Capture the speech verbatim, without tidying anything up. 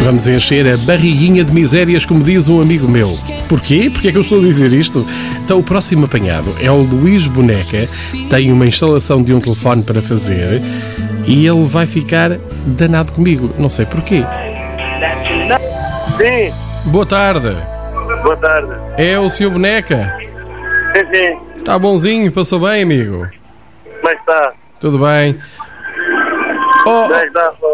Vamos encher a barriguinha de misérias, como diz um amigo meu. Porquê? Porquê é que eu estou a dizer isto? Então, o próximo apanhado é o Luís Boneca. Tem uma instalação de um telefone para fazer e ele vai ficar danado comigo. Não sei porquê. Sim. Boa tarde. Boa tarde. É o senhor Boneca? Sim, sim. Está bonzinho? Passou bem, amigo? Como é que está? Tudo bem? Oh, Como é que está?